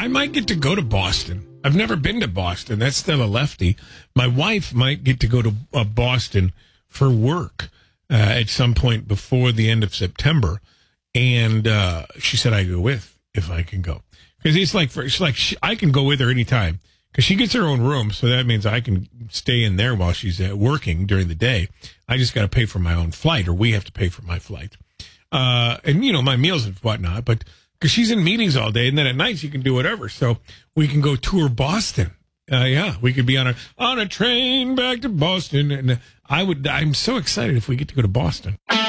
I might get to go to Boston. I've never been to Boston. That's still a lefty. My wife might get to go to Boston for work at some point before the end of September. And she said I go with if I can go. Because I can go with her anytime. Because she gets her own room, so that means I can stay in there while she's working during the day. I just got to pay for my own flight, or we have to pay for my flight. And, my meals and whatnot. But because she's in meetings all day, and then at night she can do whatever. So we can go tour Boston. We could be on a train back to Boston. And I'm so excited if we get to go to Boston.